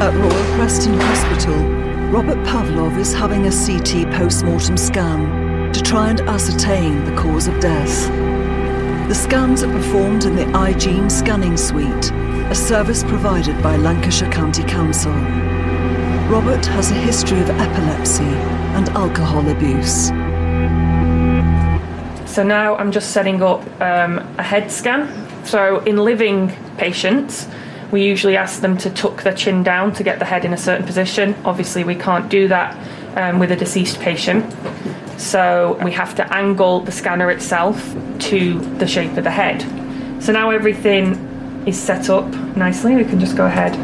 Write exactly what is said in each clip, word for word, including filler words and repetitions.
At Royal Preston Hospital, Robert Pavlov is having a C T post-mortem scan to try and ascertain the cause of death. The scans are performed in the iGene scanning suite, a service provided by Lancashire County Council. Robert has a history of epilepsy and alcohol abuse. So now I'm just setting up um, a head scan. So in living patients, we usually ask them to tuck their chin down to get the head in a certain position. Obviously, we can't do that um, with a deceased patient. So we have to angle the scanner itself to the shape of the head. So now everything is set up nicely. We can just go ahead.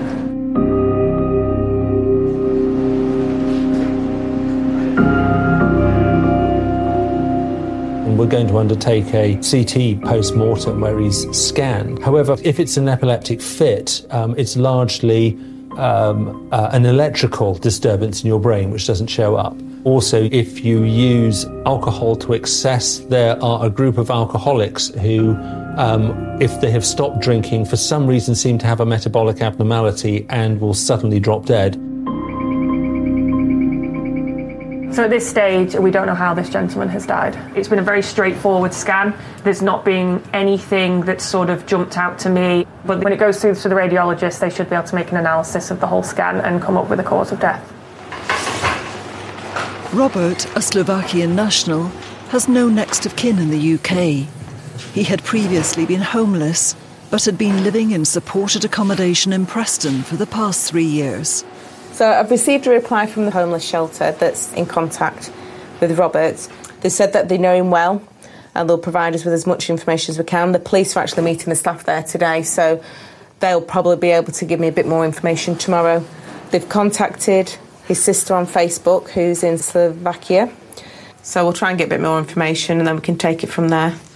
We're going to undertake a C T post-mortem where he's scanned. However, if it's an epileptic fit, um, it's largely um, uh, an electrical disturbance in your brain which doesn't show up. Also, if you use alcohol to excess, there are a group of alcoholics who, um, if they have stopped drinking, for some reason seem to have a metabolic abnormality and will suddenly drop dead. So at this stage, we don't know how this gentleman has died. It's been a very straightforward scan. There's not been anything that's sort of jumped out to me. But when it goes through to the radiologist, they should be able to make an analysis of the whole scan and come up with a cause of death. Robert, a Slovakian national, has no next of kin in the U K. He had previously been homeless, but had been living in supported accommodation in Preston for the past three years. So I've received a reply from the homeless shelter that's in contact with Robert. They said that they know him well and they'll provide us with as much information as we can. The police are actually meeting the staff there today, so they'll probably be able to give me a bit more information tomorrow. They've contacted his sister on Facebook, who's in Slovakia. So we'll try and get a bit more information and then we can take it from there.